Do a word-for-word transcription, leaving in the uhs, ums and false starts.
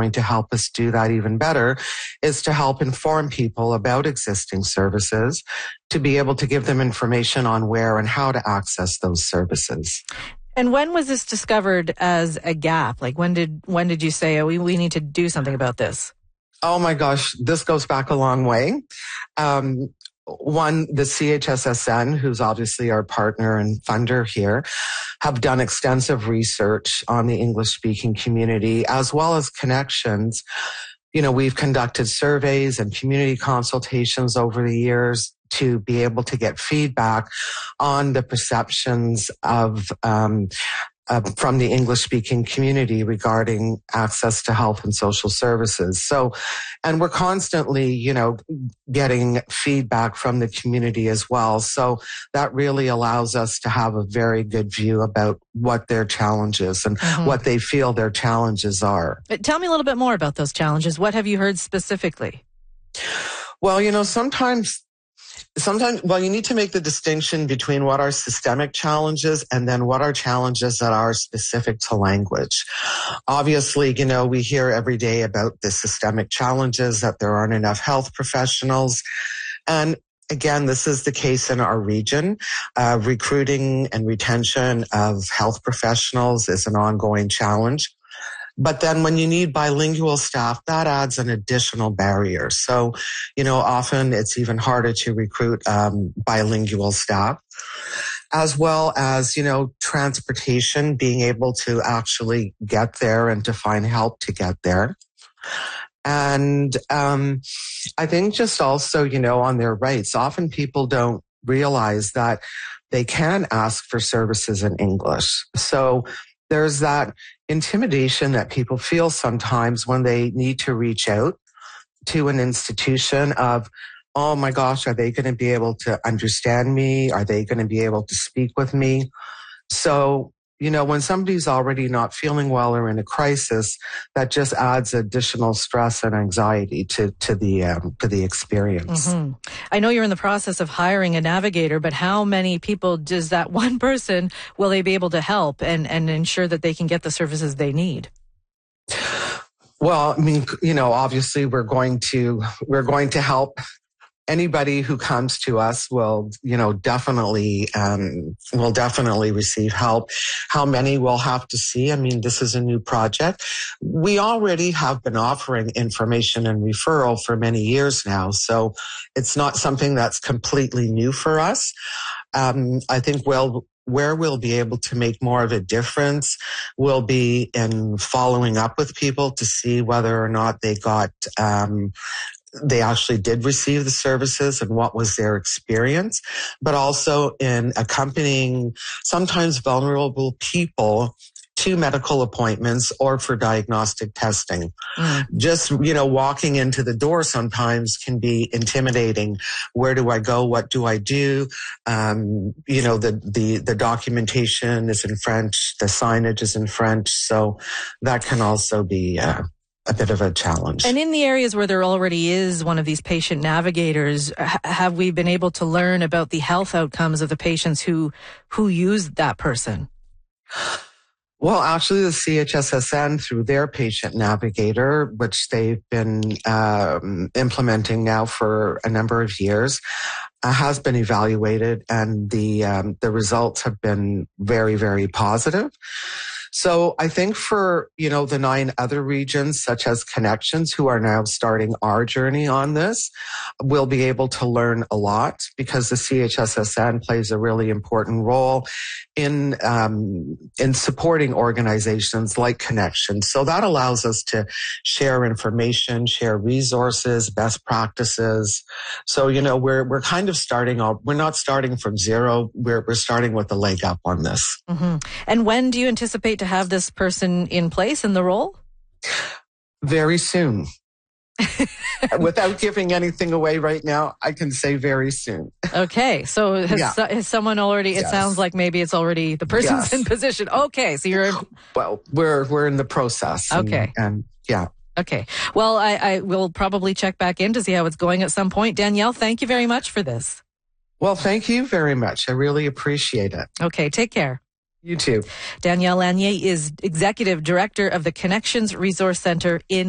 going to help us do that even better is to help inform people about existing services, to be able to give them information on where and how to access those services. And when was this discovered as a gap? Like when did when did you say, oh, we, we need to do something about this? Oh my gosh, this goes back a long way. Um, One, the C H S S N, who's obviously our partner and funder here, have done extensive research on the English-speaking community, as well as Connections. You know, we've conducted surveys and community consultations over the years to be able to get feedback on the perceptions of um, Uh, from the English-speaking community regarding access to health and social services. So, and we're constantly, you know, getting feedback from the community as well. So that really allows us to have a very good view about what their challenges and mm-hmm. what they feel their challenges are. Tell me a little bit more about those challenges. What have you heard specifically? Well, you know, sometimes Sometimes, well, you need to make the distinction between what are systemic challenges and then what are challenges that are specific to language. Obviously, you know, we hear every day about the systemic challenges, that there aren't enough health professionals. And again, this is the case in our region. Uh, recruiting and retention of health professionals is an ongoing challenge. But then when you need bilingual staff, that adds an additional barrier. So, you know, often it's even harder to recruit um, bilingual staff, as well as, you know, transportation, being able to actually get there and to find help to get there. And um, I think just also, you know, on their rights, often people don't realize that they can ask for services in English. So there's that intimidation that people feel sometimes when they need to reach out to an institution of, oh my gosh, are they going to be able to understand me? Are they going to be able to speak with me? So, you know, when somebody's already not feeling well or in a crisis, that just adds additional stress and anxiety to, to the um, to the experience. Mm-hmm. I know you're in the process of hiring a navigator, but how many people does that one person, will they be able to help and, and ensure that they can get the services they need? Well, I mean, you know, obviously we're going to we're going to help. Anybody who comes to us will, you know, definitely, um, will definitely receive help. How many we'll have to see. I mean, this is a new project. We already have been offering information and referral for many years now. So it's not something that's completely new for us. Um, I think we'll, where we'll be able to make more of a difference will be in following up with people to see whether or not they got, um, they actually did receive the services and what was their experience, but also in accompanying sometimes vulnerable people to medical appointments or for diagnostic testing. Mm. Just, you know, walking into the door sometimes can be intimidating. Where do I go? What do I do? Um, you know, the, the, the documentation is in French, the signage is in French. So that can also be, uh, a bit of a challenge. And in the areas where there already is one of these patient navigators, ha- have we been able to learn about the health outcomes of the patients who who use that person? Well, actually, the C H S S N, through their patient navigator, which they've been um, implementing now for a number of years, uh, has been evaluated, and the um, the results have been very, very positive. So I think for, you know, the nine other regions, such as Connections, who are now starting our journey on this, we'll be able to learn a lot because the C H S S N plays a really important role in um, in supporting organizations like Connections. So that allows us to share information, share resources, best practices. So, you know, we're we're kind of starting off, we're not starting from zero, we're we're starting with a leg up on this. Mm-hmm. And when do you anticipate to have this person in place in the role? Very soon. Without giving anything away right now, I can say very soon. Okay. So has, yeah. has someone already, it yes. sounds like maybe it's already, the person's yes. in position. Okay. So you're... Well, we're, we're in the process. Okay. And, and yeah. Okay. Well, I, I will probably check back in to see how it's going at some point. Danielle, thank you very much for this. Well, thank you very much. I really appreciate it. Okay. Take care. You too. Danielle Lanier is Executive Director of the Connections Resource Center in